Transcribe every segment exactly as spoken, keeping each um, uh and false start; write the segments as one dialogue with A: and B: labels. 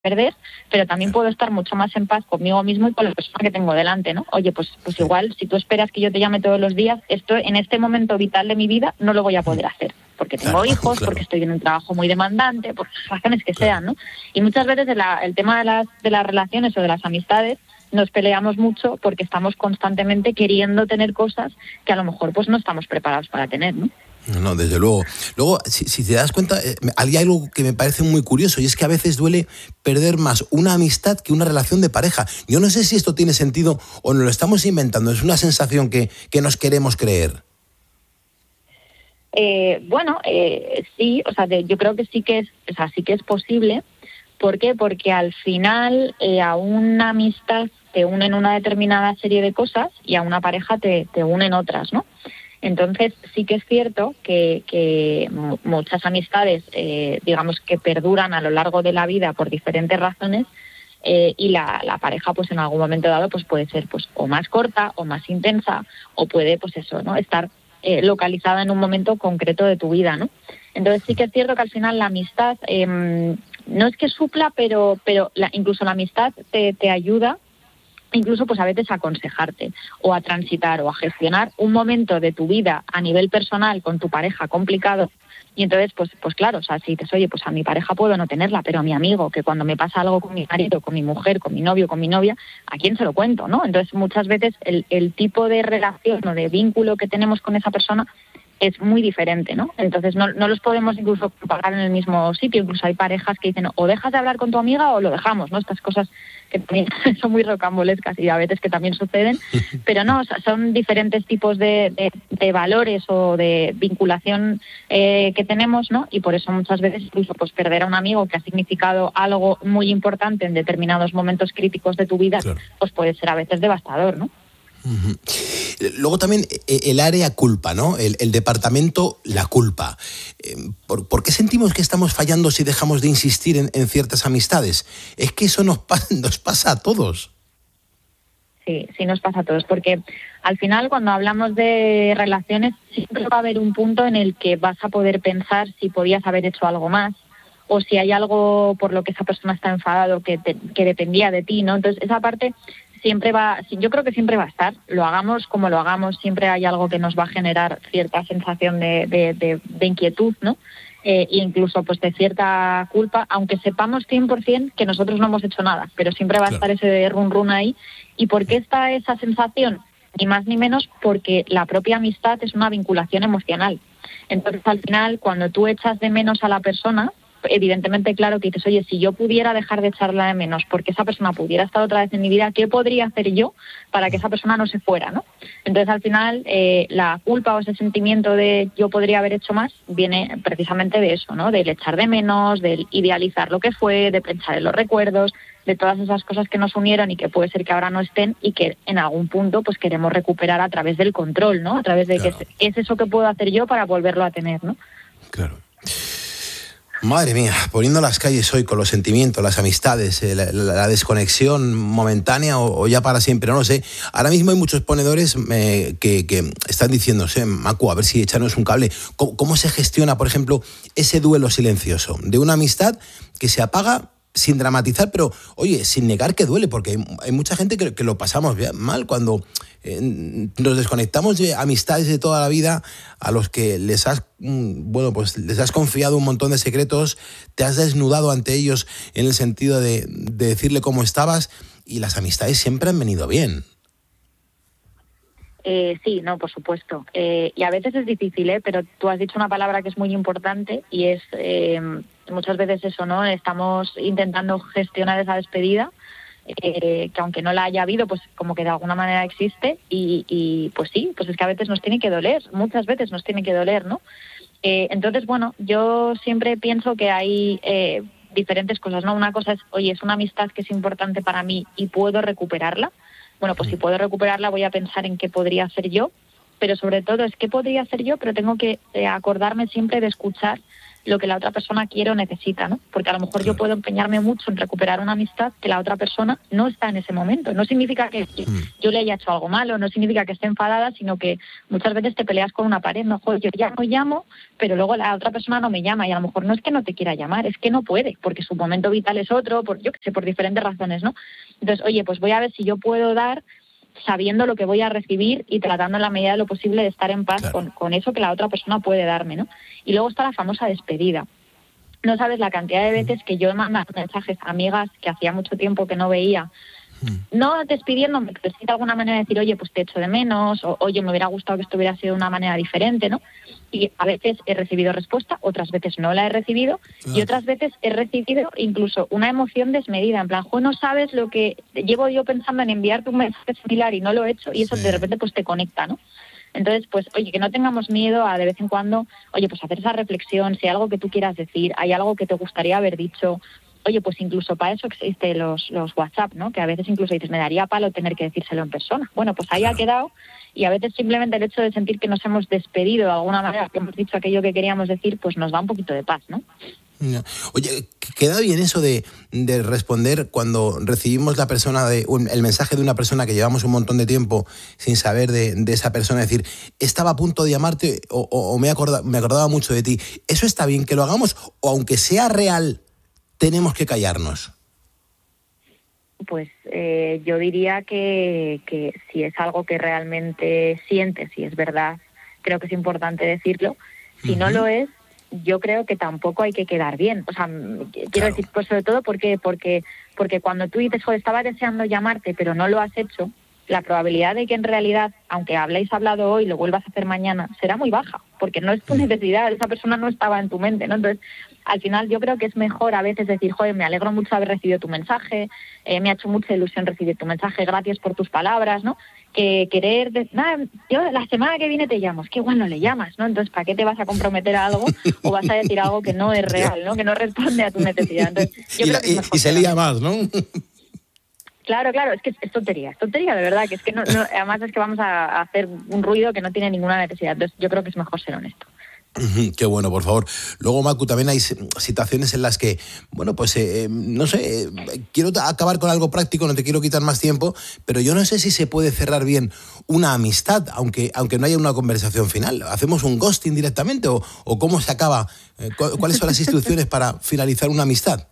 A: perder, pero también puedo estar mucho más en paz conmigo mismo y con la persona que tengo delante, ¿no? Oye, pues pues igual, si tú esperas que yo te llame todos los días, esto en este momento vital de mi vida no lo voy a poder hacer, porque tengo
B: Claro,
A: hijos,
B: claro.
A: porque estoy en un trabajo muy demandante, por las razones que
B: Claro.
A: sean, ¿no? Y muchas veces el, el tema de las, de las relaciones o de las amistades nos peleamos mucho porque estamos constantemente queriendo tener cosas que a lo mejor pues no estamos preparados para tener, ¿no?
B: No, desde luego. Luego, si, si te das cuenta, eh, hay algo que me parece muy curioso y es que a veces duele perder más una amistad que una relación de pareja. Yo no sé si esto tiene sentido o nos lo estamos inventando. Es una sensación que, que nos queremos creer.
A: Eh, bueno, eh, sí, o sea, de, yo creo que sí que es, o sea, sí que es posible. ¿Por qué? Porque al final eh, a una amistad te unen una determinada serie de cosas y a una pareja te, te unen otras, ¿no? Entonces sí que es cierto que, que muchas amistades, eh, digamos que perduran a lo largo de la vida por diferentes razones, eh, y la, la pareja pues en algún momento dado pues puede ser pues o más corta o más intensa o puede pues eso, ¿no? Estar eh, localizada en un momento concreto de tu vida, ¿no? Entonces sí que es cierto que al final la amistad eh, no es que supla, pero pero la, incluso la amistad te, te ayuda incluso pues a veces a aconsejarte o a transitar o a gestionar un momento de tu vida a nivel personal con tu pareja complicado. Y entonces, pues pues claro, o sea, si dices, oye, pues a mi pareja puedo no tenerla, pero a mi amigo, que cuando me pasa algo con mi marido, con mi mujer, con mi novio, con mi novia, ¿a quién se lo cuento, no? Entonces, muchas veces el, el tipo de relación o de vínculo que tenemos con esa persona es muy diferente, ¿no? Entonces no, no los podemos incluso comparar en el mismo sitio. Incluso hay parejas que dicen, o dejas de hablar con tu amiga o lo dejamos, ¿no? Estas cosas que también son muy rocambolescas y a veces que también suceden, pero no, o sea, son diferentes tipos de, de, de valores o de vinculación eh, que tenemos, ¿no? Y por eso muchas veces incluso pues perder a un amigo que ha significado algo muy importante en determinados momentos críticos de tu vida, claro, pues puede ser a veces devastador, ¿no?
B: Uh-huh. Luego también el área culpa, ¿no? El, el departamento la culpa. ¿Por, ¿Por qué sentimos que estamos fallando si dejamos de insistir en, en ciertas amistades? Es que eso nos, pa- nos pasa a todos.
A: Sí, sí nos pasa a todos, porque al final cuando hablamos de relaciones siempre va a haber un punto en el que vas a poder pensar si podías haber hecho algo más o si hay algo por lo que esa persona está enfadado que, te, que dependía de ti, ¿no? Entonces esa parte siempre va, yo creo que siempre va a estar, lo hagamos como lo hagamos, siempre hay algo que nos va a generar cierta sensación de, de, de, de inquietud, ¿no? Eh, e incluso pues de cierta culpa, aunque sepamos cien por ciento que nosotros no hemos hecho nada, pero siempre va a estar ese run run ahí. ¿Y por qué está esa sensación? Ni más ni menos porque la propia amistad es una vinculación emocional. Entonces al final cuando tú echas de menos a la persona, evidentemente, claro, que dices, oye, si yo pudiera dejar de echarla de menos porque esa persona pudiera estar otra vez en mi vida, ¿qué podría hacer yo para que esa persona no se fuera, ¿no? Entonces, al final, eh, la culpa o ese sentimiento de yo podría haber hecho más viene precisamente de eso, ¿no? Del echar de menos, del idealizar lo que fue, de pensar en los recuerdos, de todas esas cosas que nos unieron y que puede ser que ahora no estén y que en algún punto pues queremos recuperar a través del control, ¿no? A través de claro. que es, es eso que puedo hacer yo para volverlo a tener, ¿no?
B: Claro. Madre mía, poniendo las calles hoy con los sentimientos, las amistades, eh, la, la, la desconexión momentánea o, o ya para siempre, no lo sé. Ahora mismo hay muchos ponedores eh, que, que están diciéndose, Macu, a ver si echarnos un cable. ¿Cómo, ¿Cómo se gestiona, por ejemplo, ese duelo silencioso de una amistad que se apaga sin dramatizar, pero, oye, sin negar que duele? Porque hay, hay mucha gente que, que lo pasamos mal cuando eh, nos desconectamos de amistades de toda la vida a los que les has, bueno, pues les has confiado un montón de secretos, te has desnudado ante ellos en el sentido de, de decirle cómo estabas, y las amistades siempre han venido bien.
A: Eh, sí, no, por supuesto. Eh, y a veces es difícil, ¿eh? Pero tú has dicho una palabra que es muy importante y es eh, muchas veces eso, ¿no? Estamos intentando gestionar esa despedida, eh, que aunque no la haya habido, pues como que de alguna manera existe y, y pues sí, pues es que a veces nos tiene que doler, muchas veces nos tiene que doler, ¿no? Eh, entonces, bueno, yo siempre pienso que hay eh, diferentes cosas, ¿no? Una cosa es, oye, es una amistad que es importante para mí y puedo recuperarla. Bueno, pues si puedo recuperarla voy a pensar en qué podría hacer yo, pero sobre todo es qué podría hacer yo, pero tengo que eh, acordarme siempre de escuchar lo que la otra persona quiere o necesita, ¿no? Porque a lo mejor yo puedo empeñarme mucho en recuperar una amistad que la otra persona no está en ese momento. No significa que yo le haya hecho algo malo, no significa que esté enfadada, sino que muchas veces te peleas con una pared, ¿no? Joder, yo llamo, llamo, pero luego la otra persona no me llama, y a lo mejor no es que no te quiera llamar, es que no puede, porque su momento vital es otro, por yo qué sé, por diferentes razones, ¿no? Entonces, oye, pues voy a ver si yo puedo dar sabiendo lo que voy a recibir y tratando en la medida de lo posible de estar en paz, claro, con, con eso que la otra persona puede darme, ¿no? Y luego está la famosa despedida. No sabes la cantidad de veces que yo he mandado mensajes a amigas que hacía mucho tiempo que no veía, no despidiéndome, pero sí de alguna manera decir, oye, pues te echo de menos, o oye, me hubiera gustado que esto hubiera sido de una manera diferente, ¿no? Y a veces he recibido respuesta, otras veces no la he recibido, claro, y otras veces he recibido incluso una emoción desmedida, en plan, jo, no sabes lo que llevo yo pensando en enviarte un mensaje similar y no lo he hecho, y eso sí, de repente pues te conecta, ¿no? Entonces, pues, oye, que no tengamos miedo a de vez en cuando, oye, pues hacer esa reflexión, si hay algo que tú quieras decir, hay algo que te gustaría haber dicho. Oye, pues incluso para eso existen los, los WhatsApp, ¿no? Que a veces incluso dices, me daría palo tener que decírselo en persona. Bueno, pues ahí claro, ha quedado, y a veces simplemente el hecho de sentir que nos hemos despedido de alguna manera, que hemos dicho aquello que queríamos decir, pues nos da un poquito de paz, ¿no?
B: No. Oye, queda bien eso de, de responder cuando recibimos la persona de un, el mensaje de una persona que llevamos un montón de tiempo sin saber de, de esa persona, decir, estaba a punto de llamarte o, o, o me, acorda, me acordaba mucho de ti. ¿Eso está bien que lo hagamos o aunque sea real, tenemos que callarnos?
A: Pues eh, yo diría que, que si es algo que realmente sientes, si es verdad, creo que es importante decirlo. Si uh-huh. no lo es, yo creo que tampoco hay que quedar bien. O sea, quiero claro. decir, pues sobre todo porque, porque, porque cuando tú dices, joder, estaba deseando llamarte, pero no lo has hecho, la probabilidad de que en realidad, aunque habléis hablado hoy, lo vuelvas a hacer mañana, será muy baja, porque no es tu necesidad, esa persona no estaba en tu mente, ¿no? Entonces, al final yo creo que es mejor a veces decir, joder, me alegro mucho de haber recibido tu mensaje, eh, me ha hecho mucha ilusión recibir tu mensaje, gracias por tus palabras, ¿no? Que querer, de, nada, yo la semana que viene te llamo, es que igual no le llamas, ¿no? Entonces, ¿para qué te vas a comprometer a algo o vas a decir algo que no es real, ¿no? Que no responde a tu necesidad. Entonces, yo
B: y,
A: creo
B: la,
A: que es
B: y, y se lía más, ¿no?
A: Claro, claro, es que es tontería, es tontería de verdad, que es que no, no, además es que vamos a hacer un ruido que no tiene ninguna necesidad, entonces yo creo que es mejor ser honesto.
B: Qué bueno, por favor. Luego, Macu, también hay situaciones en las que, bueno, pues, eh, no sé, eh, quiero acabar con algo práctico, no te quiero quitar más tiempo, pero yo no sé si se puede cerrar bien una amistad, aunque, aunque no haya una conversación final. ¿Hacemos un ghosting directamente o, o cómo se acaba? Eh, ¿Cuáles son las instrucciones para finalizar una amistad?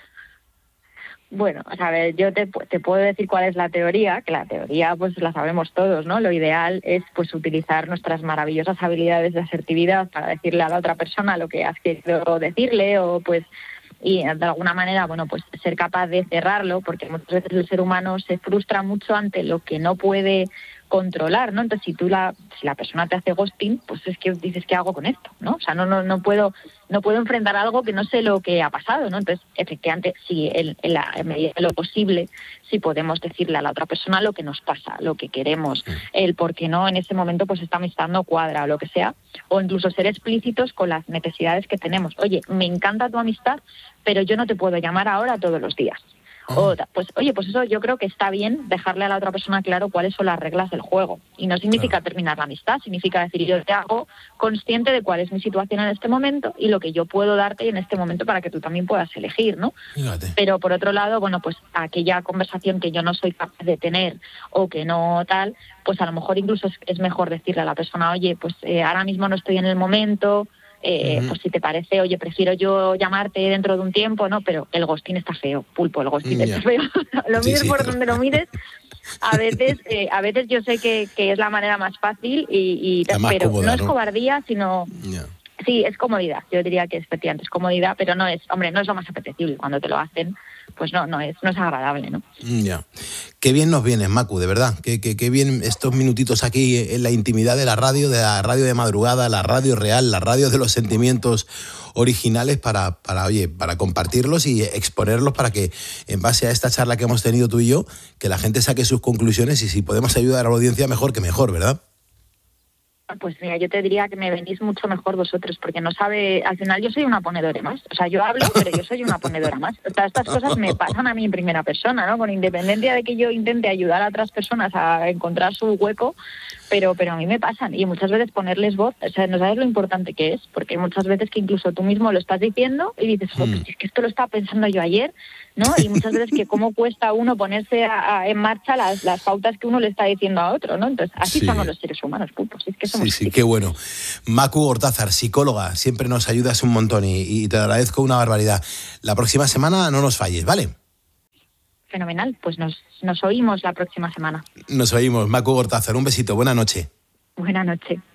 A: Bueno, a ver, yo te, te puedo decir cuál es la teoría, que la teoría pues la sabemos todos, ¿no? Lo ideal es pues utilizar nuestras maravillosas habilidades de asertividad para decirle a la otra persona lo que has querido decirle o pues y de alguna manera, bueno, pues ser capaz de cerrarlo, porque muchas veces el ser humano se frustra mucho ante lo que no puede controlar, ¿no? Entonces, si tú la si la persona te hace ghosting, pues es que dices, ¿qué hago con esto? ¿No? O sea, no no no puedo no puedo enfrentar algo que no sé lo que ha pasado, ¿no? Entonces, efectivamente, sí, en, en la en medida de lo posible, sí podemos decirle a la otra persona lo que nos pasa, lo que queremos, el por qué no en ese momento pues esta amistad no cuadra o lo que sea, o incluso ser explícitos con las necesidades que tenemos. Oye, me encanta tu amistad, pero yo no te puedo llamar ahora todos los días. O, pues oye, pues eso yo creo que está bien dejarle a la otra persona claro cuáles son las reglas del juego. Y no significa claro. terminar la amistad, significa decir, yo te hago consciente de cuál es mi situación en este momento y lo que yo puedo darte en este momento para que tú también puedas elegir, ¿no? Fíjate. Pero por otro lado, bueno, pues aquella conversación que yo no soy capaz de tener o que no tal, pues a lo mejor incluso es, es mejor decirle a la persona, oye, pues eh, ahora mismo no estoy en el momento. Eh, uh-huh. Pues si te parece, oye, prefiero yo llamarte dentro de un tiempo, ¿no? Pero el ghosting está feo, pulpo, el ghosting yeah. está feo. Lo mires sí, sí. por donde lo mires. A veces eh, a veces yo sé que, que es la manera más fácil, y, y pero cómoda, no es ¿no? cobardía, sino... Yeah. Sí, es comodidad. Yo diría que efectivamente es comodidad, pero no es, hombre, no es lo más apetecible. Cuando te lo hacen, pues no, no es, no es agradable, ¿no?
B: Ya. Qué bien nos viene, Macu, de verdad. Qué, qué, qué bien estos minutitos aquí en la intimidad de la radio, de la radio de madrugada, la radio real, la radio de los sentimientos originales para, para, oye, para compartirlos y exponerlos para que, en base a esta charla que hemos tenido tú y yo, que la gente saque sus conclusiones y si podemos ayudar a la audiencia, mejor que mejor, ¿verdad?
A: Pues mira, yo te diría que me venís mucho mejor vosotros, porque no sabe, al final yo soy una ponedora más, o sea, yo hablo, pero yo soy una ponedora más. O sea, estas cosas me pasan a mí en primera persona, ¿no? Con independencia de que yo intente ayudar a otras personas a encontrar su hueco, pero pero a mí me pasan, y muchas veces ponerles voz, o sea, no sabes lo importante que es, porque hay muchas veces que incluso tú mismo lo estás diciendo y dices, oh, pues es que esto lo estaba pensando yo ayer, ¿no? Y muchas veces que cómo cuesta a uno ponerse a, a, en marcha las, las pautas que uno le está diciendo a otro, ¿no? Entonces, así
B: sí.
A: somos los seres humanos, pulpos. Es que somos
B: sí, sí,
A: así.
B: qué bueno. Macu Gortázar, psicóloga, siempre nos ayudas un montón y, y te agradezco una barbaridad. La próxima semana no nos falles, ¿vale?
A: Fenomenal, pues nos, nos oímos la próxima semana.
B: Nos oímos, Macu Gortázar, un besito, buena noche.
A: Buena noche.